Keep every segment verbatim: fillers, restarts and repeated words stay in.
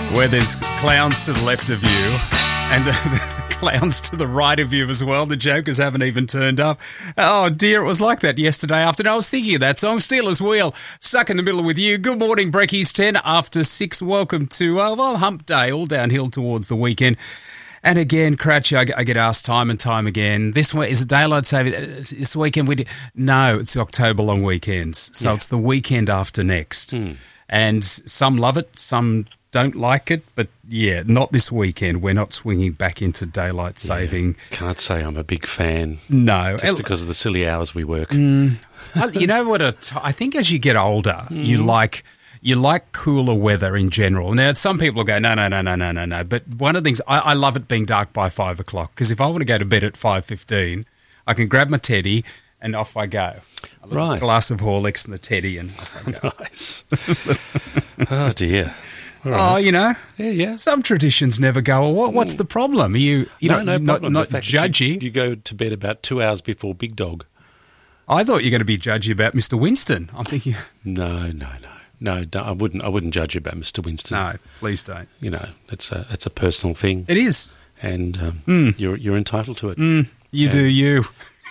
where there's clowns to the left of you and the, the clowns to the right of you as well. The jokers haven't even turned up. Oh, dear, it was like that yesterday afternoon. I was thinking of that song, Steelers Wheel, stuck in the middle with you. Good morning, Brekkies, ten after six. Welcome to, uh, well, hump day, all downhill towards the weekend. And again, Cratchy, I, I get asked time and time again, this way, is it daylight saving? This weekend? We do? No, it's the October long weekends. So yeah. It's the weekend after next. Mm. And some love it, some don't like it, but yeah, not this weekend. We're not swinging back into daylight saving. Yeah, can't say I'm a big fan. No. Just because of the silly hours we work. Mm, you know what? A t- I think as you get older, mm. you like you like cooler weather in general. Now, some people go, no, no, no, no, no, no, no. But one of the things, I, I love it being dark by five o'clock because if I want to go to bed at five fifteen, I can grab my teddy and off I go. A little right. glass of Horlicks and the teddy and off I go. Nice. Oh, dear. Right. Oh, you know, yeah, yeah. Some traditions never go. What, what's the problem? Are you, you no, know, no not, problem. not fact, judgy. You, you go to bed about two hours before Big Dog. I thought you were going to be judgy about Mister Winston. I'm thinking, no, no, no, no. Don't, I wouldn't. I wouldn't judge you about Mister Winston. No, please don't. You know, it's a it's a personal thing. It is, and um, mm. you're you're entitled to it. Mm. You and do you.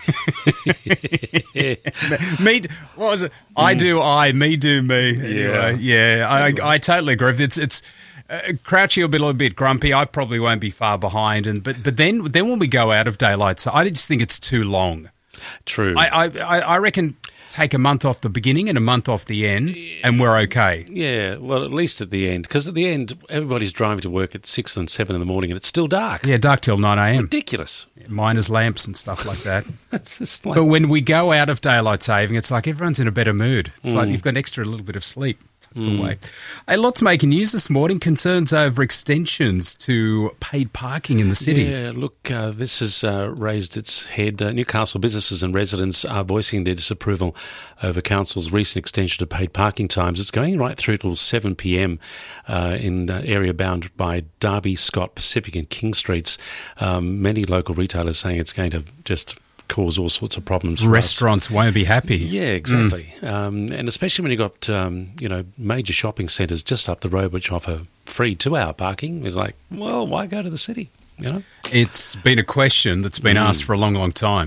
me, what was it? I do I, me do me. Anyway, yeah, yeah. I, I totally agree. It's it's uh, Crouchy will be a little bit grumpy. I probably won't be far behind. And but but then then when we go out of daylight, so I just think it's too long. True. I I, I reckon take a month off the beginning and a month off the end, and we're okay. Yeah, well, at least at the end, because at the end everybody's driving to work at six and seven in the morning, and it's still dark. Yeah, dark till nine a.m. Ridiculous. Miners' lamps and stuff like that. It's just like... But when we go out of daylight saving, it's like everyone's in a better mood. It's mm. like you've got an extra little bit of sleep tucked mm. away. Hey, lots making news this morning. Concerns over extensions to paid parking in the city. Yeah, look, uh, this has uh, raised its head. Uh, Newcastle businesses and residents are voicing their disapproval over council's recent extension to paid parking times. It's going right through till seven p.m. Uh, in the area bound by Derby, Scott, Pacific and King Streets. Um, many local retailers saying it's going to just cause all sorts of problems. Restaurants for us. won't be happy. Yeah, exactly. Mm. Um, and especially when you've got um, you know, major shopping centres just up the road which offer free two-hour parking. It's like, well, why go to the city? You know, it's been a question that's been mm. asked for a long, long time.